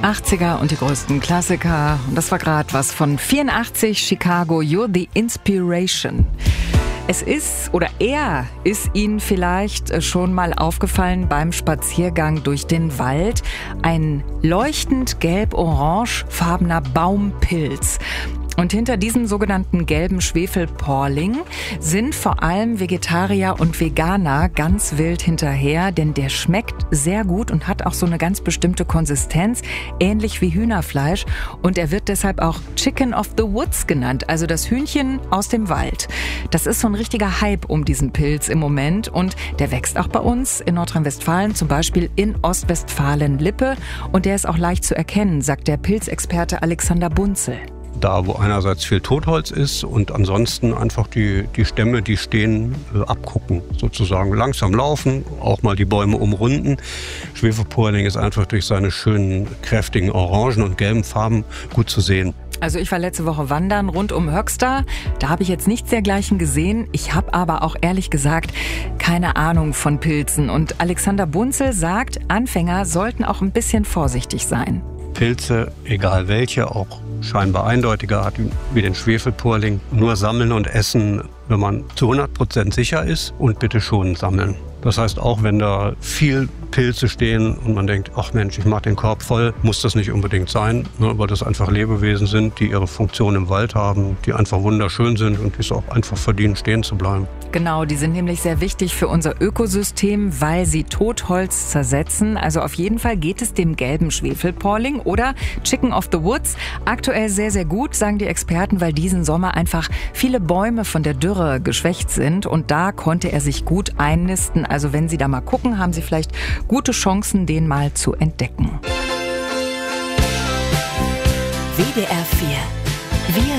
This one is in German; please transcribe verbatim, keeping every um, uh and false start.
achtziger und die größten Klassiker. Und das war gerade was von vierundachtzig, Chicago, You're the Inspiration. Es ist, oder er ist Ihnen vielleicht schon mal aufgefallen beim Spaziergang durch den Wald. Ein leuchtend gelb-orangefarbener Baumpilz. Und hinter diesem sogenannten gelben Schwefelporling sind vor allem Vegetarier und Veganer ganz wild hinterher, denn der schmeckt sehr gut und hat auch so eine ganz bestimmte Konsistenz, ähnlich wie Hühnerfleisch. Und er wird deshalb auch Chicken of the Woods genannt, also das Hühnchen aus dem Wald. Das ist so ein richtiger Hype um diesen Pilz im Moment und der wächst auch bei uns in Nordrhein-Westfalen, zum Beispiel in Ostwestfalen-Lippe. Und der ist auch leicht zu erkennen, sagt der Pilzexperte Alexander Bunzel. Da, wo einerseits viel Totholz ist und ansonsten einfach die, die Stämme, die stehen, äh, abgucken, sozusagen langsam laufen, auch mal die Bäume umrunden. Schwefelporling ist einfach durch seine schönen, kräftigen orangen und gelben Farben gut zu sehen. Also ich war letzte Woche wandern rund um Höxter. Da habe ich jetzt nichts dergleichen gesehen. Ich habe aber auch ehrlich gesagt keine Ahnung von Pilzen. Und Alexander Bunzel sagt, Anfänger sollten auch ein bisschen vorsichtig sein. Pilze, egal welche, auch scheinbar eindeutiger hat wie den Schwefelporling, nur sammeln und essen, wenn man zu hundert Prozent sicher ist und bitte schon sammeln. Das heißt, auch wenn da viel Pilze stehen und man denkt, ach Mensch, ich mach den Korb voll, muss das nicht unbedingt sein, ne, weil das einfach Lebewesen sind, die ihre Funktion im Wald haben, die einfach wunderschön sind und die es auch einfach verdienen, stehen zu bleiben. Genau, die sind nämlich sehr wichtig für unser Ökosystem, weil sie Totholz zersetzen. Also auf jeden Fall geht es dem gelben Schwefelporling oder Chicken of the Woods aktuell sehr, sehr gut, sagen die Experten, weil diesen Sommer einfach viele Bäume von der Dürre geschwächt sind und da konnte er sich gut einnisten. Also wenn Sie da mal gucken, haben Sie vielleicht gute Chancen, den mal zu entdecken. W D R vier. Wir